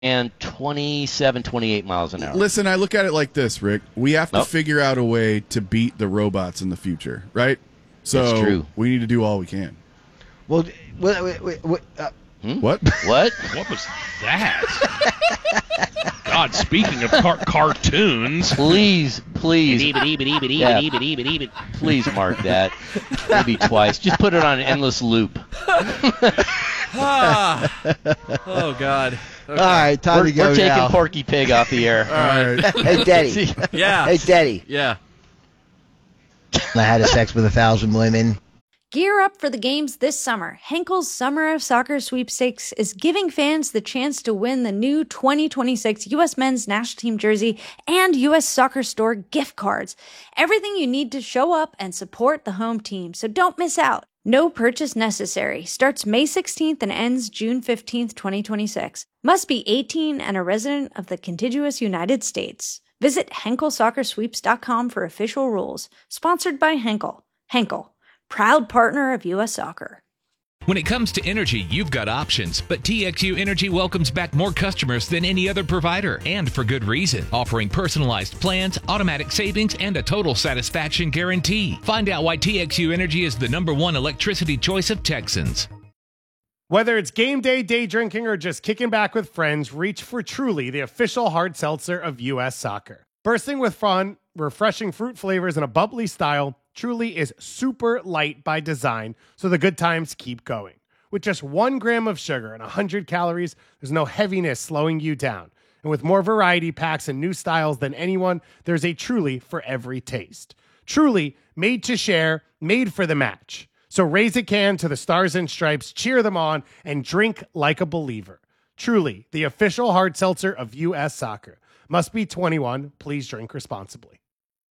and 27, 28 miles an hour. Listen, I look at it like this, Rick. We have to figure out a way to beat the robots in the future, right? So That's true. We need to do all we can. Well, What? What? What was that? God, speaking of cartoons. Please. Please mark that. Maybe twice. Just put it on an endless loop. Oh, God. Okay. All right, time to go We're taking now. Porky Pig off the air. All right. Hey, Daddy. Yeah. Hey, Daddy. Yeah. I had a sex with 1,000 women. Gear up for the games this summer. Henkel's Summer of Soccer Sweepstakes is giving fans the chance to win the new 2026 U.S. Men's National Team jersey and U.S. Soccer Store gift cards. Everything you need to show up and support the home team, so don't miss out. No purchase necessary. Starts May 16th and ends June 15th, 2026. Must be 18 and a resident of the contiguous United States. Visit HenkelSoccerSweeps.com for official rules. Sponsored by Henkel. Henkel, proud partner of U.S. Soccer. When it comes to energy, you've got options, but TXU Energy welcomes back more customers than any other provider, and for good reason, offering personalized plans, automatic savings, and a total satisfaction guarantee. Find out why TXU Energy is the #1 electricity choice of Texans. Whether it's game day, day drinking, or just kicking back with friends, reach for Truly, the official hard seltzer of U.S. Soccer. Bursting with fun, refreshing fruit flavors, and a bubbly style, Truly is super light by design, so the good times keep going. With just 1 gram of sugar and 100 calories, there's no heaviness slowing you down. And with more variety packs and new styles than anyone, there's a Truly for every taste. Truly, made to share, made for the match. So raise a can to the Stars and Stripes, cheer them on, and drink like a believer. Truly, the official hard seltzer of U.S. Soccer. Must be 21. Please drink responsibly.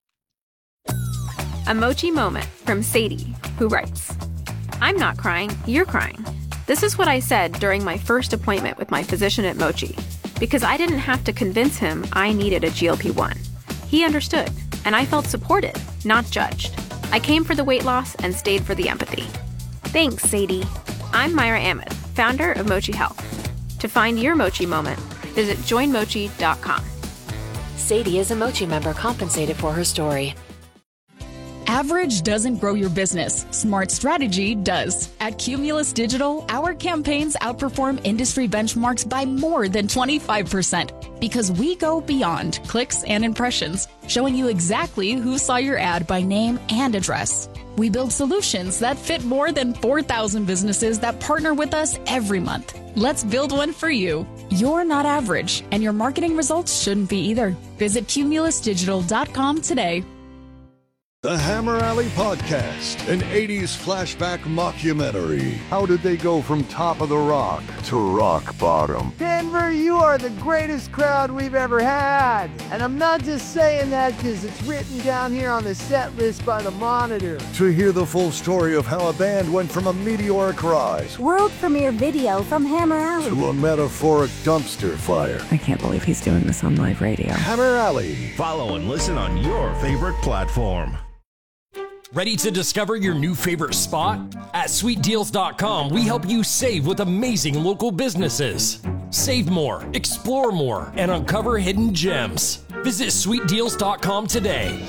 A Mochi moment from Sadie, who writes, I'm not crying, you're crying. This is what I said during my first appointment with my physician at Mochi, because I didn't have to convince him I needed a GLP-1. He understood, and I felt supported, not judged. I came for the weight loss and stayed for the empathy. Thanks, Sadie. I'm Myra Ahmed, founder of Mochi Health. To find your Mochi moment, visit joinmochi.com. Sadie is a Mochi member compensated for her story. Average doesn't grow your business. Smart strategy does. At Cumulus Digital, our campaigns outperform industry benchmarks by more than 25% because we go beyond clicks and impressions, showing you exactly who saw your ad by name and address. We build solutions that fit more than 4,000 businesses that partner with us every month. Let's build one for you. You're not average, and your marketing results shouldn't be either. Visit cumulusdigital.com today. The Hammer Alley Podcast, an 80s flashback mockumentary. How did they go from top of the rock to rock bottom? Denver, you are the greatest crowd we've ever had. And I'm not just saying that because it's written down here on the set list by the Monitor. To hear the full story of how a band went from a meteoric rise world premiere video from Hammer Alley to a metaphoric dumpster fire. I can't believe he's doing this on live radio. Hammer Alley. Follow and listen on your favorite platform. Ready to discover your new favorite spot? At SweetDeals.com, we help you save with amazing local businesses. Save more, explore more, and uncover hidden gems. Visit SweetDeals.com today.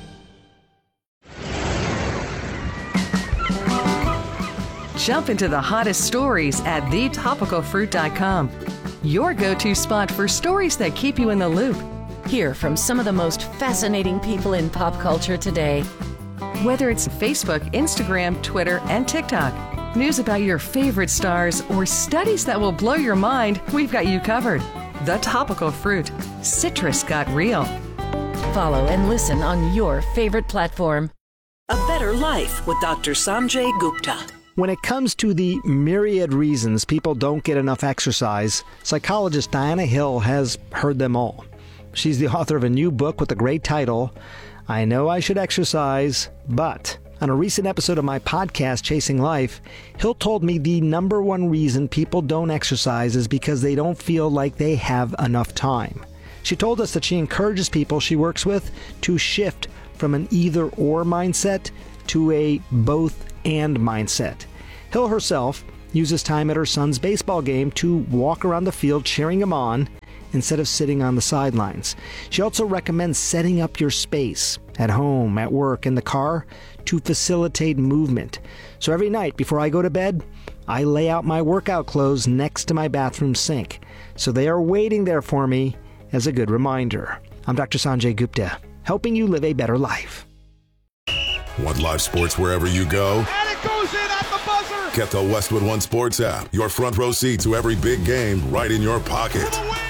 Jump into the hottest stories at TheTopicalFruit.com. Your go-to spot for stories that keep you in the loop. Hear from some of the most fascinating people in pop culture today. Whether it's Facebook, Instagram, Twitter, and TikTok, news about your favorite stars, or studies that will blow your mind, we've got you covered. The Topical Fruit. Citrus got real. Follow and listen on your favorite platform. A Better Life with Dr. Sanjay Gupta. When it comes to the myriad reasons people don't get enough exercise, psychologist Diana Hill has heard them all. She's the author of a new book with a great title, I Know I Should Exercise, But. On a recent episode of my podcast, Chasing Life, Hill told me the #1 reason people don't exercise is because they don't feel like they have enough time. She told us that she encourages people she works with to shift from an either-or mindset to a both-and mindset. Hill herself uses time at her son's baseball game to walk around the field cheering him on instead of sitting on the sidelines. She also recommends setting up your space at home, at work, in the car to facilitate movement. So every night before I go to bed, I lay out my workout clothes next to my bathroom sink, so they are waiting there for me as a good reminder. I'm Dr. Sanjay Gupta, helping you live a better life. Want live sports wherever you go? And it goes in at the buzzer! Get the Westwood One Sports app. Your front row seat to every big game right in your pocket.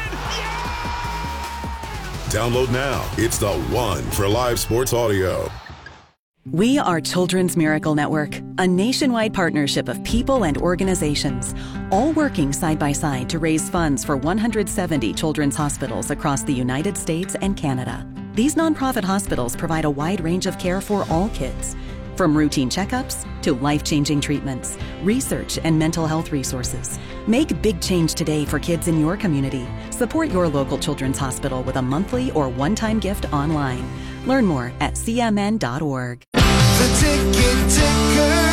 Download now. It's the one for live sports audio. We are Children's Miracle Network, a nationwide partnership of people and organizations, all working side by side to raise funds for 170 children's hospitals across the United States and Canada. These nonprofit hospitals provide a wide range of care for all kids, from routine checkups to life-changing treatments, research, and mental health resources. Make big change today for kids in your community. Support your local children's hospital with a monthly or one-time gift online. Learn more at cmn.org. The Ticket Ticker.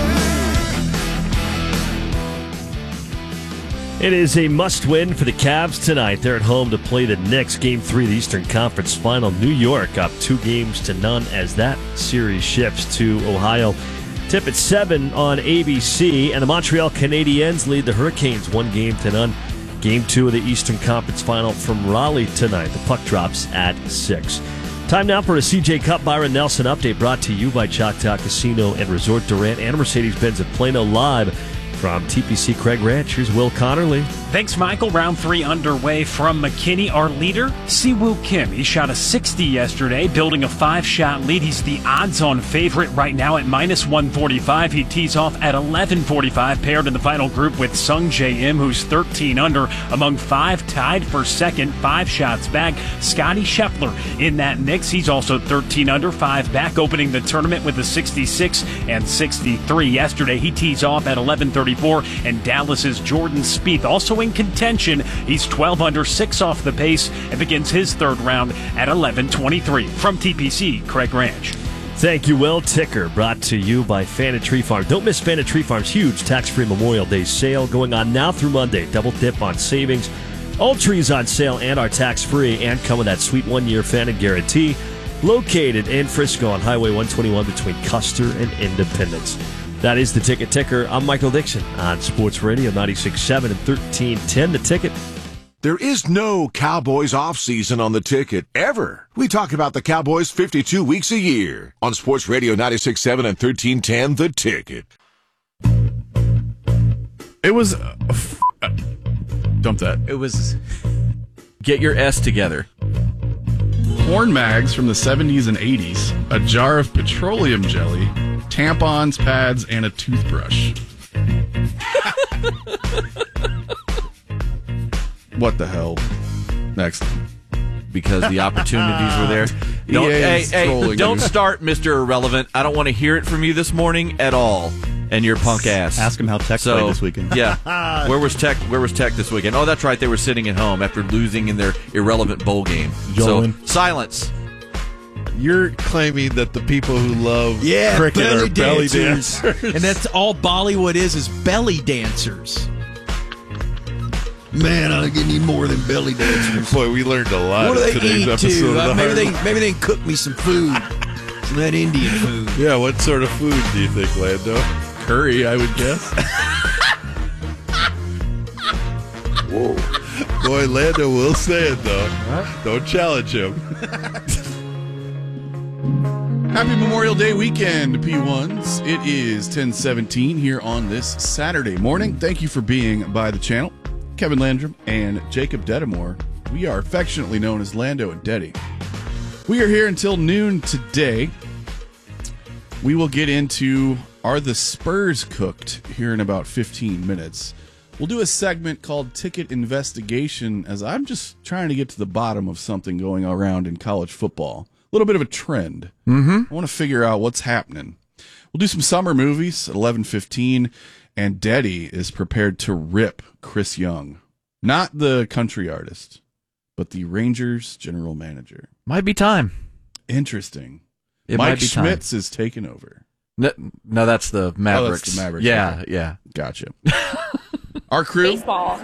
It is a must-win for the Cavs tonight. They're at home to play the Knicks. Game 3 of the Eastern Conference Final. New York up 2-0 as that series shifts to Ohio. Tip at 7 on ABC. And the Montreal Canadiens lead the Hurricanes 1-0. Game 2 of the Eastern Conference Final from Raleigh tonight. The puck drops at 6. Time now for a CJ Cup Byron Nelson update brought to you by Choctaw Casino and Resort Durant and Mercedes-Benz at Plano Live. From TPC Craig Ranch, here's Will Connerly. Thanks, Michael. Round 3 underway from McKinney. Our leader, Siwoo Kim. He shot a 60 yesterday, building a 5-shot lead. He's the odds-on favorite right now at -145. He tees off at 11:45, paired in the final group with Sung Jae Im, who's 13 under, among 5 tied for second, 5 shots back. Scotty Scheffler in that mix. He's also 13 under, 5 back, opening the tournament with a 66 and 63 yesterday. He tees off at 11:34, and Dallas's Jordan Spieth also in contention. He's 12 under, 6 off the pace, and begins his third round at 11:23. From TPC, Craig Ranch. Thank you, Will. Ticker brought to you by Fannin Tree Farm. Don't miss Fannin Tree Farm's huge tax-free Memorial Day sale going on now through Monday. Double dip on savings. All trees on sale and are tax-free and come with that sweet 1-year Fannin guarantee. Located in Frisco on Highway 121 between Custer and Independence. That is the Ticket Ticker. I'm Michael Dixon on Sports Radio 96.7 and 1310. The Ticket. There is no Cowboys offseason on the Ticket, ever. We talk about the Cowboys 52 weeks a year on Sports Radio 96.7 and 1310. The Ticket. It was... dump that. It was... Get your S together. Porn mags from the 70s and 80s, a jar of petroleum jelly, tampons, pads, and a toothbrush. What the hell? Next. Because the opportunities were there. Don't start, Mr. Irrelevant. I don't want to hear it from you this morning at all. And your punk ass. Ask him how Tech played this weekend. Yeah. Where was Tech this weekend? Oh, that's right. They were sitting at home after losing in their irrelevant bowl game. Jolin. So, silence. You're claiming that the people who love cricket are belly dancers. And that's all Bollywood is belly dancers. Man, I need more than belly dancers. Boy, we learned a lot in today's episode. Maybe they can cook me some food. Some of that Indian food. Yeah, what sort of food do you think, Lando? Curry, I would guess. Whoa. Boy, Lando will say it, though. Don't challenge him. Happy Memorial Day weekend, P1s. It is 10:17 here on this Saturday morning. Thank you for being by the channel. Kevin Landrum and Jacob Dedamore. We are affectionately known as Lando and Deddy. We are here until noon today. We will get into Are the Spurs Cooked here in about 15 minutes. We'll do a segment called Ticket Investigation, as I'm just trying to get to the bottom of something going around in college football. A little bit of a trend. I want to figure out what's happening. We'll do some summer movies at 11:15, and Deddy is prepared to rip Chris Young. Not the country artist, but the Rangers general manager. Might be time. Interesting. It Mike might be time. Schmitz is taking over. No, that's the Mavericks. That's the Mavericks. Yeah, okay. yeah. Gotcha. Our crew, Baseball.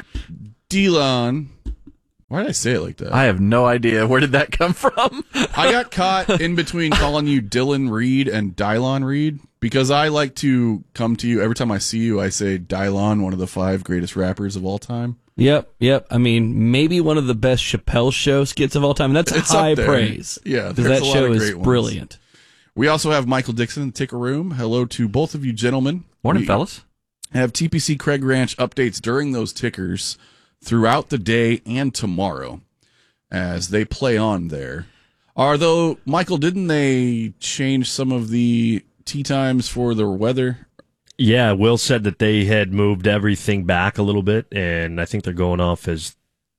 Dylan. Why did I say it like that? I have no idea. Where did that come from? I got caught in between calling you Dylan Reed and Dylon Reed because I like to come to you. Every time I see you, I say Dylon, one of the 5 greatest rappers of all time. Yep. I mean, maybe one of the best Chappelle Show skits of all time. That's high praise. Yeah, because that show is brilliant. We also have Michael Dixon in the Ticker Room. Hello to both of you gentlemen. Morning, fellas. Have TPC Craig Ranch updates during those tickers throughout the day and tomorrow as they play on there. Although, Michael, didn't they change some of the tee times for the weather? Yeah, Will said that they had moved everything back a little bit, and I think they're going off as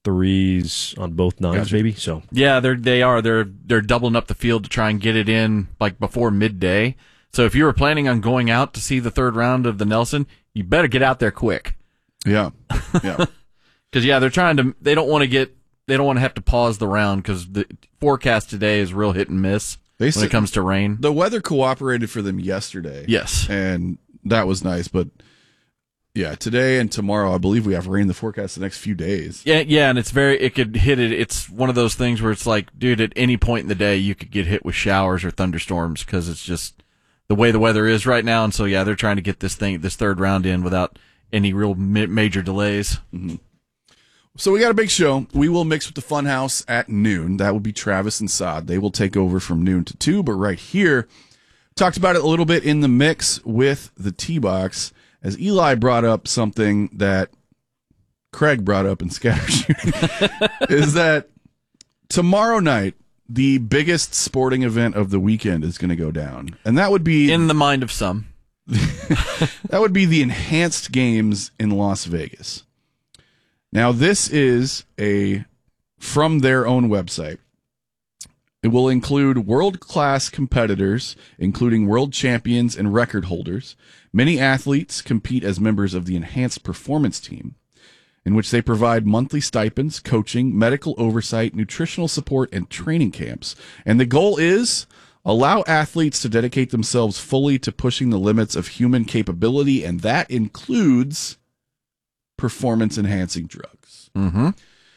3s on both 9s, Gotcha. maybe. So yeah, they're doubling up the field to try and get it in like before midday. So if you were planning on going out to see the 3rd round of the Nelson, you better get out there quick. Yeah. Because they're trying to. They don't want to have to pause the round because the forecast today is real hit and miss when it comes to rain. The weather cooperated for them yesterday. Yes, and that was nice. But yeah, today and tomorrow, I believe we have rain in the forecast the next few days. Yeah, and it could hit it. It's one of those things where it's like, dude, at any point in the day, you could get hit with showers or thunderstorms because it's just the way the weather is right now. And so they're trying to get this 3rd round in without any real major delays. Mm-hmm. So we got a big show. We will mix with the Funhouse at noon. That will be Travis and Saad. They will take over from noon to 2. But right here, talked about it a little bit in the mix with the T-Box, as Eli brought up something that Craig brought up in scatter shooting, is that tomorrow night, the biggest sporting event of the weekend is going to go down. And that would be... in the mind of some. That would be the Enhanced Games in Las Vegas. Now, this is from their own website. It will include world-class competitors, including world champions and record holders. Many athletes compete as members of the Enhanced Performance Team, in which they provide monthly stipends, coaching, medical oversight, nutritional support, and training camps. And the goal is allow athletes to dedicate themselves fully to pushing the limits of human capability, and that includes performance-enhancing drugs. Mm-hmm.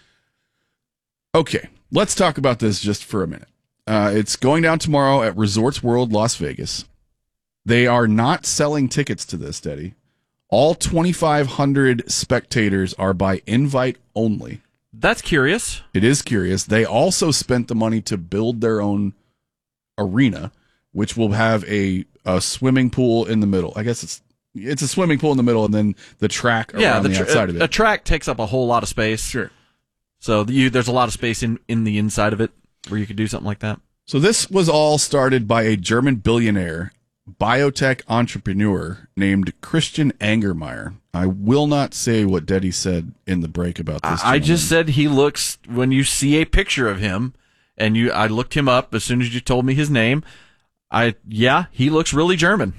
Okay, let's talk about this just for a minute. It's going down tomorrow at Resorts World Las Vegas. They are not selling tickets to this, Daddy. All 2,500 spectators are by invite only. That's curious. It is curious. They also spent the money to build their own arena, which will have a swimming pool in the middle. I guess it's a swimming pool in the middle, and then the track around the outside of it. A track takes up a whole lot of space. Sure. So there's a lot of space in the inside of it where you could do something like that. So this was all started by a German billionaire, biotech entrepreneur named Christian Angermeyer. I will not say what Deddy said in the break about this. I just said he looks, when you see a picture of him, and I looked him up as soon as you told me his name, he looks really German.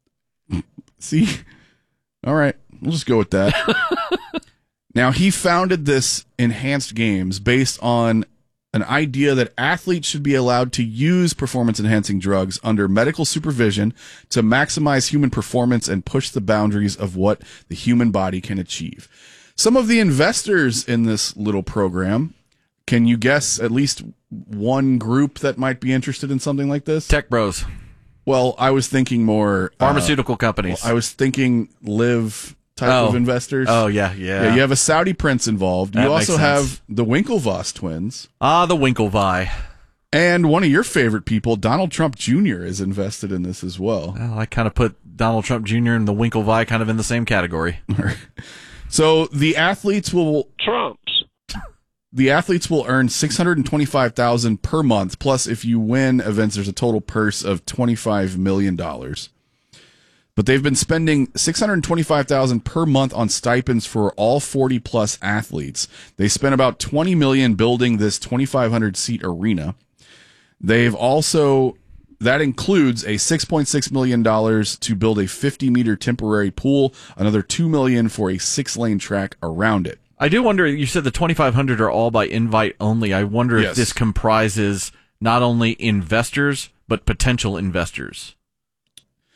See? All right. We'll just go with that. Now, he founded this Enhanced Games based on an idea that athletes should be allowed to use performance-enhancing drugs under medical supervision to maximize human performance and push the boundaries of what the human body can achieve. Some of the investors in this little program, can you guess at least one group that might be interested in something like this? Tech bros. Well, I was thinking more... pharmaceutical companies. I was thinking live type of investors. Oh, yeah. You have a Saudi prince involved. You also have the Winklevoss twins. The Winklevi. And one of your favorite people, Donald Trump Jr., is invested in this as well. Well, I kind of put Donald Trump Jr. and the Winklevi kind of in the same category. So the athletes will... Trumps. The athletes will earn $625,000 per month. Plus, if you win events, there's a total purse of $25 million. But they've been spending $625,000 per month on stipends for all 40-plus athletes. They spent about $20 million building this 2,500-seat arena. They've also... That includes a $6.6 million to build a 50-meter temporary pool, another $2 million for a 6-lane track around it. I do wonder, you said the 2,500 are all by invite only. I wonder if this comprises not only investors, but potential investors.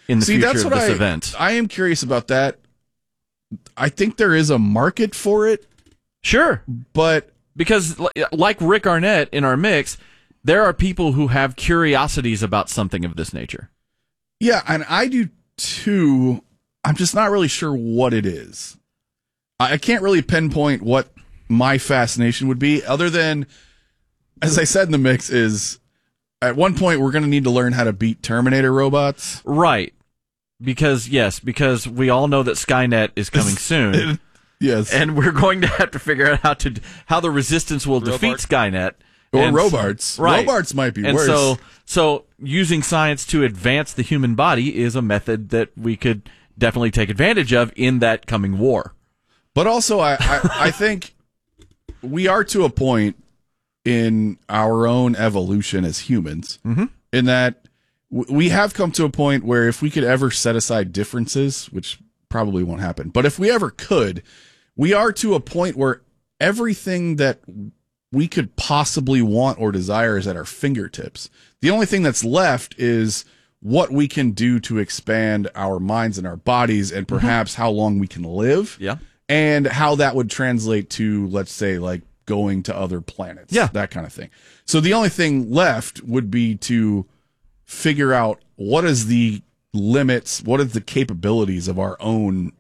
in the future that's of what this event. I am curious about that. I think there is a market for it. Sure. But because like Rick Arnett in our mix, there are people who have curiosities about something of this nature. Yeah, and I do too. I'm just not really sure what it is. I can't really pinpoint what my fascination would be, other than, as I said in the mix, is at one point we're going to need to learn how to beat Terminator robots. Right. Because we all know that Skynet is coming soon. Yes. And we're going to have to figure out how the Resistance will defeat Skynet. Or robots. Right. Robots might be worse. And so using science to advance the human body is a method that we could definitely take advantage of in that coming war. But also, I think we are to a point in our own evolution as humans, in that we have come to a point where if we could ever set aside differences, which probably won't happen, but if we ever could, we are to a point where everything that we could possibly want or desire is at our fingertips. The only thing that's left is what we can do to expand our minds and our bodies, and perhaps how long we can live. Yeah. And how that would translate to, let's say, like going to other planets. Yeah. That kind of thing. So the only thing left would be to figure out what is the capabilities of our own,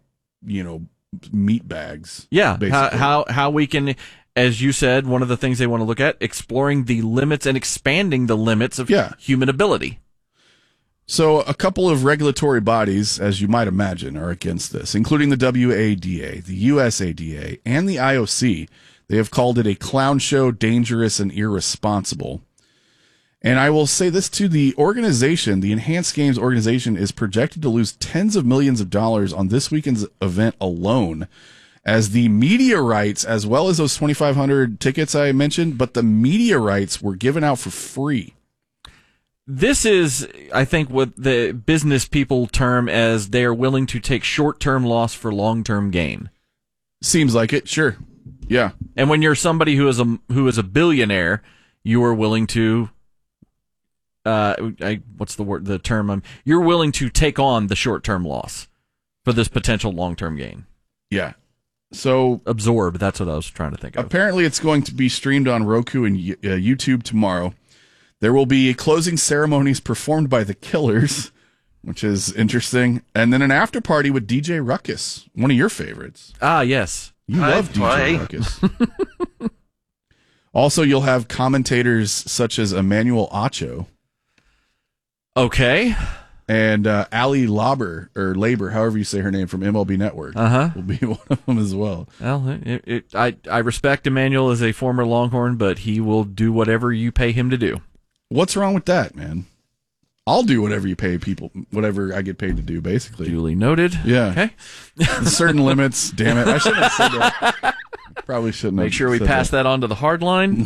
meat bags. Yeah. Basically. How we can, as you said, one of the things they want to look at, exploring the limits and expanding the limits of human ability. So a couple of regulatory bodies, as you might imagine, are against this, including the WADA, the USADA, and the IOC. They have called it a clown show, dangerous, and irresponsible. And I will say this too, the organization, the Enhanced Games organization, is projected to lose tens of millions of dollars on this weekend's event alone, as the media rights, as well as those 2,500 tickets I mentioned, but the media rights were given out for free. This is, I think, what the business people term as they are willing to take short-term loss for long-term gain. Seems like it, sure. Yeah. And when you're somebody who is a billionaire, you are willing to what's the word, the term? You're willing to take on the short-term loss for this potential long-term gain. Yeah. So absorb, that's what I was trying to think of. Apparently it's going to be streamed on Roku and YouTube tomorrow. There will be closing ceremonies performed by the Killers, which is interesting, and then an after party with DJ Ruckus, one of your favorites. Ah, yes. You love DJ Ruckus. Also, you'll have commentators such as Emmanuel Acho. Okay. And Ali Labor, however you say her name, from MLB Network, will be one of them as well. Well, I respect Emmanuel as a former Longhorn, but he will do whatever you pay him to do. What's wrong with that, man? I'll do whatever you pay people, whatever I get paid to do, basically. Duly noted. Yeah. Okay. Certain limits. Damn it. I shouldn't have said that. Probably shouldn't have. Make sure we pass that on to the hard line.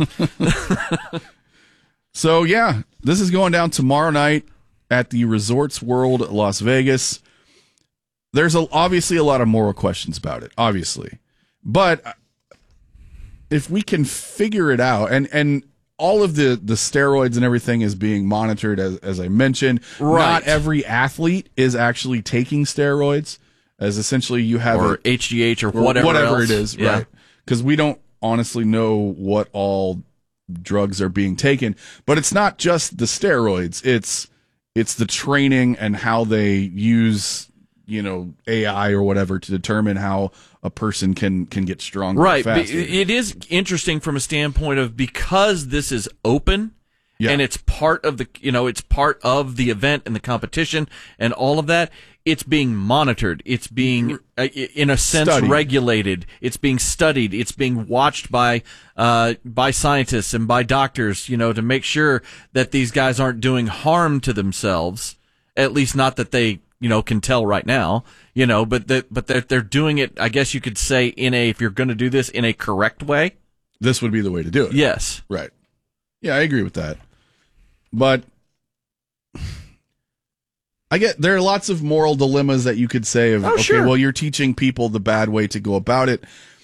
So, yeah, this is going down tomorrow night at the Resorts World Las Vegas. There's obviously a lot of moral questions about it, obviously. But if we can figure it out, and all of the steroids and everything is being monitored, as I mentioned. Right. Not every athlete is actually taking steroids, as essentially you have or HGH or whatever it is, right? Because we don't honestly know what all drugs are being taken, but it's not just the steroids; it's the training and how they use AI or whatever to determine how a person can get stronger. Right. Faster. It is interesting from a standpoint of, because this is open and it's part of it's part of the event and the competition and all of that. It's being monitored. It's being, in a sense, regulated. It's being studied. It's being watched by scientists and by doctors, to make sure that these guys aren't doing harm to themselves. At least not that they, can tell right now, but they're doing it, I guess you could say, if you're going to do this in a correct way. This would be the way to do it. Yes. Right. Yeah, I agree with that. But there are lots of moral dilemmas that you could say of, well, you're teaching people the bad way to go about it.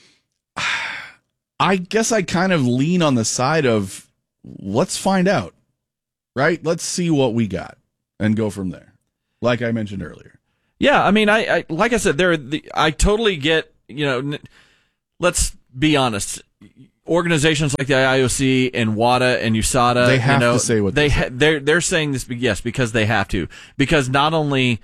I guess I kind of lean on the side of, let's find out, right? Let's see what we got and go from there. like I mentioned earlier. Yeah, I mean, I like I said, I totally get, let's be honest. Organizations like the IOC and WADA and USADA, they have to say what they're saying this, yes, because they have to. Because not only,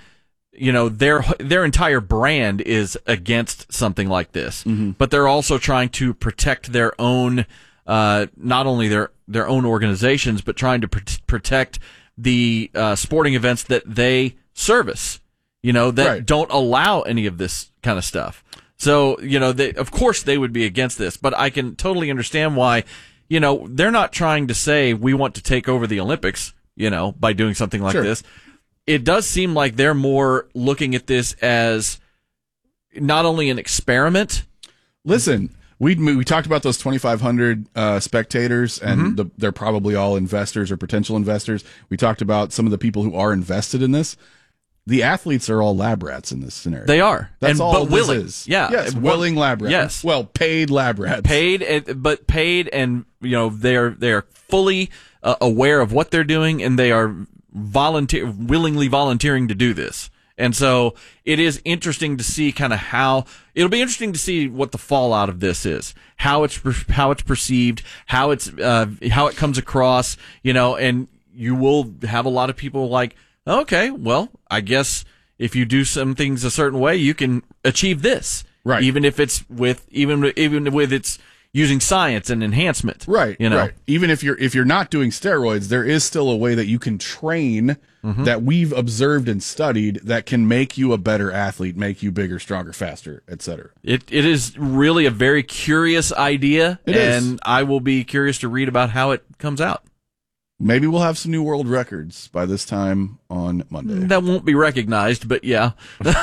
their entire brand is against something like this, but they're also trying to protect their own, not only their own organizations, but trying to protect the sporting events that they service. That don't allow any of this kind of stuff. So, of course they would be against this, but I can totally understand why, they're not trying to say we want to take over the Olympics, by doing something like this. It does seem like they're more looking at this as not only an experiment. Listen, we talked about those 2,500 spectators, and they're probably all investors or potential investors. We talked about some of the people who are invested in this. The athletes are all lab rats in this scenario. They are. That's all but this willing. is. Yeah. Yes, willing lab rats. Yes. Well, paid lab rats. Paid, and they're fully aware of what they're doing, and they are willingly volunteering to do this. And so it is interesting to see kind of it'll be interesting to see what the fallout of this is, how it's perceived, how it comes across, and you will have a lot of people like, okay, well, I guess if you do some things a certain way, you can achieve this, right? Even if it's with it's using science and enhancement, right? Right. Even if you're not doing steroids, there is still a way that you can train that we've observed and studied that can make you a better athlete, make you bigger, stronger, faster, etc. It is really a very curious idea, and I will be curious to read about how it comes out. Maybe we'll have some new world records by this time on Monday. That won't be recognized, but yeah.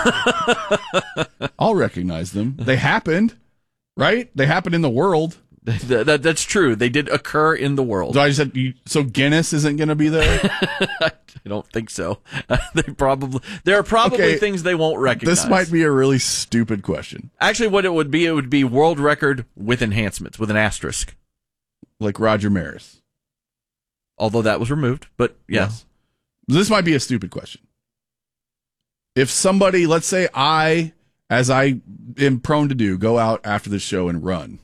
I'll recognize them. They happened, right? They happened in the world. That's true. They did occur in the world. So I just said, so Guinness isn't going to be there? I don't think so. There are probably things they won't recognize. This might be a really stupid question. Actually, what it would be world record with enhancements, with an asterisk. Like Roger Maris. Although that was removed, but yes. This might be a stupid question. If somebody, let's say as I am prone to do, go out after the show and run.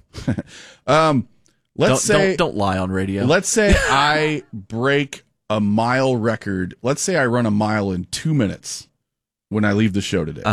Don't lie on radio. Let's say I break a mile record. Let's say I run a mile in 2 minutes when I leave the show today.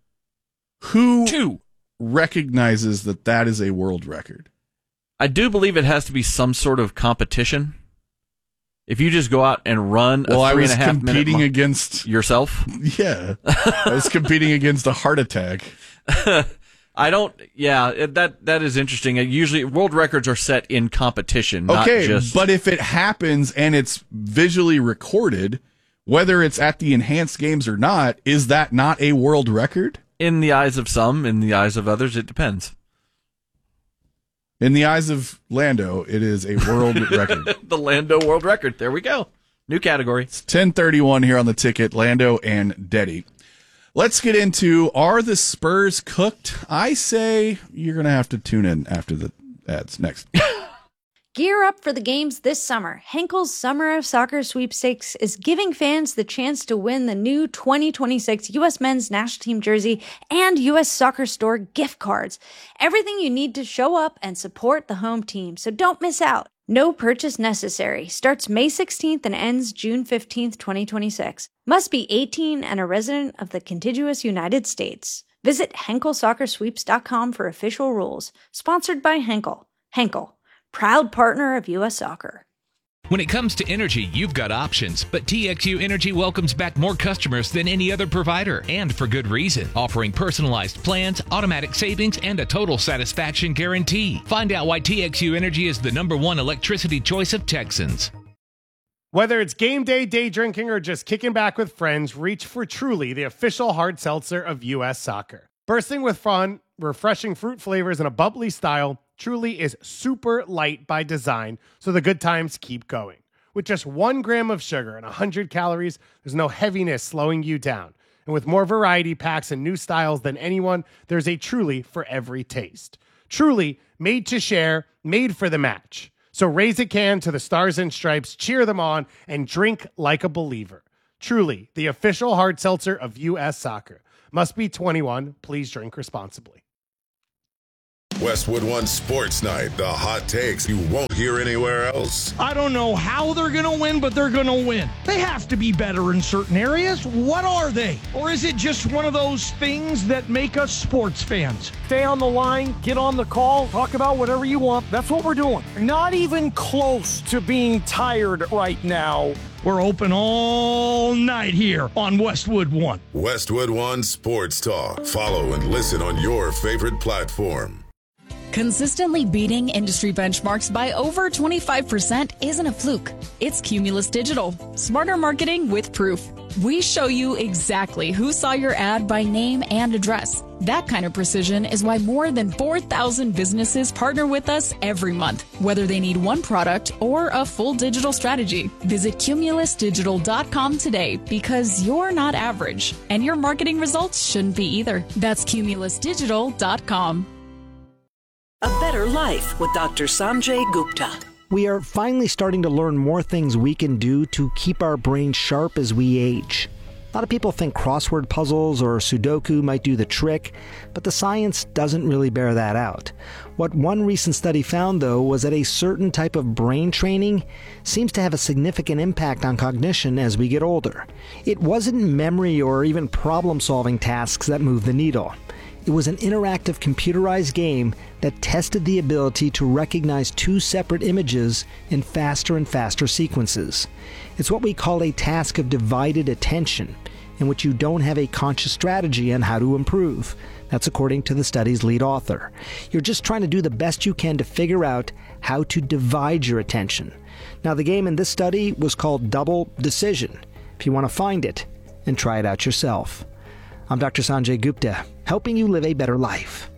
Who recognizes that is a world record? I do believe it has to be some sort of competition. If you just go out and run a 3.5 minute I was competing against yourself. Yeah. I was competing against a heart attack. I don't, that is interesting. Usually world records are set in competition, not just. But if it happens and it's visually recorded, whether it's at the enhanced games or not, is that not a world record? In the eyes of some, in the eyes of others, it depends. In the eyes of Lando, it is a world record. The Lando world record. There we go. New category. It's 10:31 here on the ticket. Lando and Deddy. Let's get into, are the Spurs cooked? I say you're going to have to tune in after the ads. Next. Gear up for the games this summer. Henkel's Summer of Soccer Sweepstakes is giving fans the chance to win the new 2026 U.S. Men's National Team jersey and U.S. Soccer Store gift cards. Everything you need to show up and support the home team, so don't miss out. No purchase necessary. Starts May 16th and ends June 15th, 2026. Must be 18 and a resident of the contiguous United States. Visit HenkelSoccerSweeps.com for official rules. Sponsored by Henkel. Henkel, proud partner of U.S. Soccer. When it comes to energy, you've got options, but TXU Energy welcomes back more customers than any other provider, and for good reason, offering personalized plans, automatic savings, and a total satisfaction guarantee. Find out why TXU Energy is the #1 electricity choice of Texans. Whether it's game day, day drinking, or just kicking back with friends, reach for Truly, the official hard seltzer of U.S. Soccer. Bursting with fun, refreshing fruit flavors, and a bubbly style, Truly is super light by design, so the good times keep going. With just 1 gram of sugar and 100 calories, there's no heaviness slowing you down. And with more variety packs and new styles than anyone, there's a Truly for every taste. Truly, made to share, made for the match. So raise a can to the Stars and Stripes, cheer them on, and drink like a believer. Truly, the official hard seltzer of U.S. Soccer. Must be 21. Please drink responsibly. Westwood One Sports Night, the hot takes you won't hear anywhere else. I don't know how they're going to win, but they're going to win. They have to be better in certain areas. What are they? Or is it just one of those things that make us sports fans? Stay on the line, get on the call, talk about whatever you want. That's what we're doing. Not even close to being tired right now. We're open all night here on Westwood One. Westwood One Sports Talk. Follow and listen on your favorite platform. Consistently beating industry benchmarks by over 25% isn't a fluke. It's Cumulus Digital. Smarter marketing with proof. We show you exactly who saw your ad by name and address. That kind of precision is why more than 4,000 businesses partner with us every month, whether they need one product or a full digital strategy. Visit cumulusdigital.com today because you're not average, and your marketing results shouldn't be either. That's cumulusdigital.com. A Better Life with Dr. Sanjay Gupta. We are finally starting to learn more things we can do to keep our brains sharp as we age. A lot of people think crossword puzzles or Sudoku might do the trick, but the science doesn't really bear that out. What one recent study found, though, was that a certain type of brain training seems to have a significant impact on cognition as we get older. It wasn't memory or even problem-solving tasks that moved the needle. It was an interactive computerized game that tested the ability to recognize two separate images in faster and faster sequences. It's what we call a task of divided attention, in which you don't have a conscious strategy on how to improve. That's according to the study's lead author. You're just trying to do the best you can to figure out how to divide your attention. Now, the game in this study was called Double Decision. If you want to find it and try it out yourself. I'm Dr. Sanjay Gupta, helping you live a better life.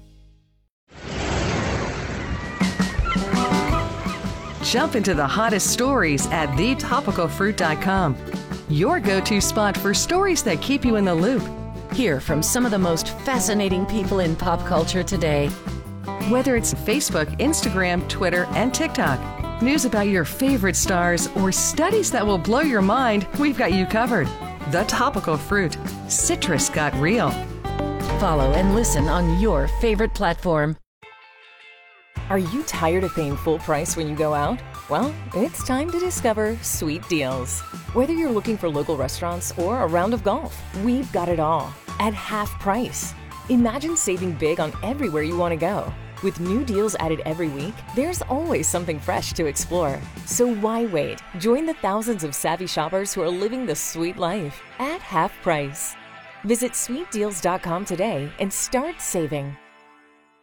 Jump into the hottest stories at thetopicalfruit.com. Your go-to spot for stories that keep you in the loop. Hear from some of the most fascinating people in pop culture today. Whether it's Facebook, Instagram, Twitter, and TikTok, news about your favorite stars, or studies that will blow your mind, we've got you covered. The Topical Fruit. Citrus got real. Follow and listen on your favorite platform. Are you tired of paying full price when you go out? Well, it's time to discover Sweet Deals. Whether you're looking for local restaurants or a round of golf, we've got it all at half price. Imagine saving big on everywhere you want to go. With new deals added every week, there's always something fresh to explore. So why wait? Join the thousands of savvy shoppers who are living the sweet life at half price. Visit sweetdeals.com today and start saving.